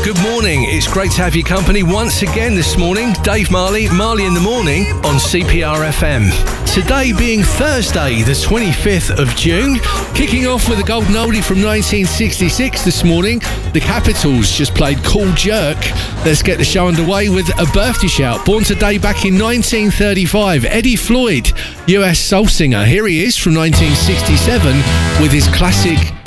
Good morning. It's great to have your company once again this morning. Dave Marley, Marley in the Morning on CPR FM. Today being Thursday, the 25th of June. Kicking off with a golden oldie from 1966 this morning. The Capitals just played Cool Jerk. Let's get the show underway with a birthday shout. Born today back in 1935, Eddie Floyd, US soul singer. Here he is from 1967 with his classic